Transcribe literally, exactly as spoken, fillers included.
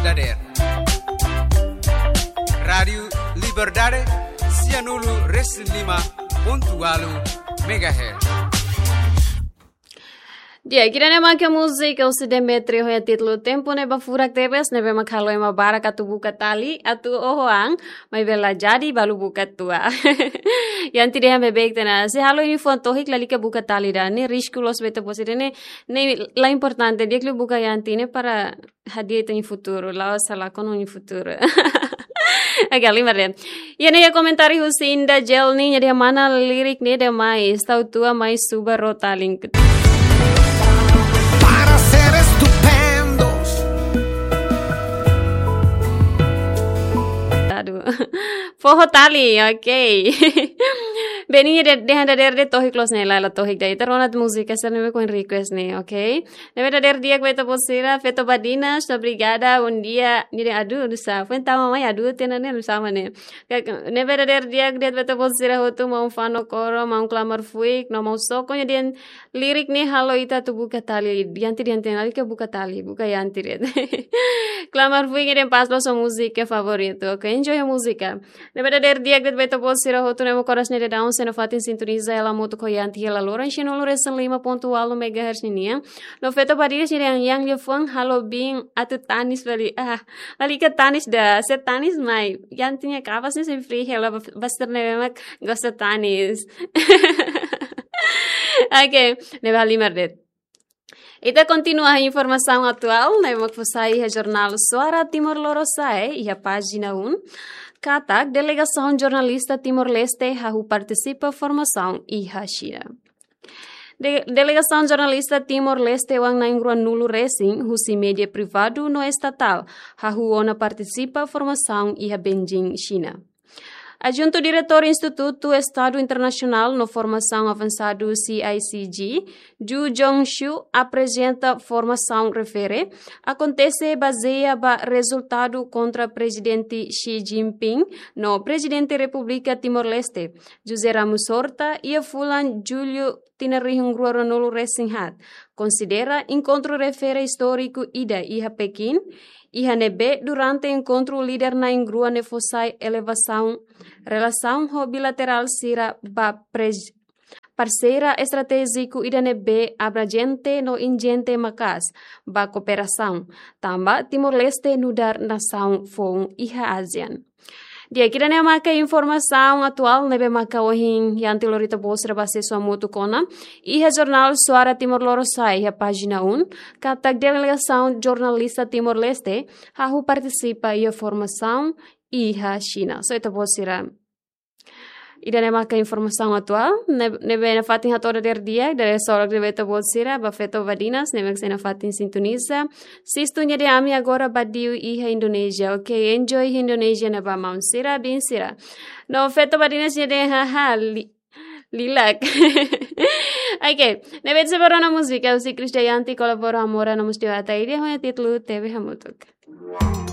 Santander. Rádio Liberdade Cianulu Reslima Pontualu Megahertz. Dia, kira nema ke musik o se Demetrio hoya titlo tempo ne bafurak tebes ne bema khalo ema barak atu buka tali atu ohoang mai bela jadi balu buka tua. Yang tidak me bek tena se halo ini fon tohik lali ke buka tali da ne riskulos beta posire ne ne la importante dia que buka yanti ne para hadiah em futuro la sala con un futuro. Agak lima deh. Ya nih ya komentari Husinda Jelni jadi mana lirik nih deh mais tahu tua mais suba rota link. Aduh, Foho tali, okay. Beni de de handa der de tohik los ne la la tohik dai teronat música essa neve com request ne, okay? Neve der dia que vai to posira, feto badinas, obrigada, bom dia. Nire adu dusa, foi então mamãe adu tena ne dusa mane. Neve der dia que vai to posira hotu mau fano coro, mau clamor fuik, no mau soko nya den lirik ne halo ita tu buka tali, dianti dianti ali ke buka tali, buka yanti red. Clamor fuik den pas los música favorito, okay? Enjoy a música. Neve der dia que vai to posira hotu ne mo coras ne de down se no fatin sintoniza ela moto koyanti ela loran chino loresan lima ponto alo megahertz ninia no feto bariris ni yang le fang halo bing atu tanis bali ah bali ke tanis da se tanis mai yantinya kavas ne se free hela baster ne mak gosta tanis. Okay, ne vali merdet. Ita continua a informação atual, né? Vamos sair o jornal Suara Timor-Leste e a página um. Katak, delegação jornalista Timor-Leste, Hahu participa formação e Hashira. De, delegação jornalista Timor-Leste wang naingruan nulu racing, husi media privado no estatal, Hahu ona participa formação e a Beijing, China. Adjunto diretor Instituto Estado Internacional no Formação Avançado C I C G, Ju Jong-shu, apresenta formação refere, acontece baseia ba resultado contra presidente Xi Jinping no presidente República Timor-Leste, José Ramos Horta e a fulan Julio Tinarihungruaro nulu Resinhat, considera encontro refere histórico ida e a Pequim, e a nebe durante encontro líder na ingrua nefosai elevação relação bilateral sira ba pres parceira estratégico ida nebe abrangente no ingente macas ba cooperação tamba Timor-Leste nudar nação fong iha ASEAN. Dia kira ne maka informação atual nebe maka ohin yang tilorita bosra base sua moto kona e a jornal Suara Timor-Leste a página um katak delegação jornalista Timor-Leste hahu participa e a formação e a China. So ita bosira ida ne maka informação atual nebe na fatin hatora der dia dari sorok nebe ita bosira ba feto vadinas nebe na fatin sintoniza sistunya de ami agora badiu e a Indonesia. Okay, enjoy Indonesia na ba maun sira bin sira no feto vadinas de ha ha li, lilak. Okay, nebe sebarona música usi Cristianti colabora amora na mustiwa ta ide hoya titlu teve hamutuk.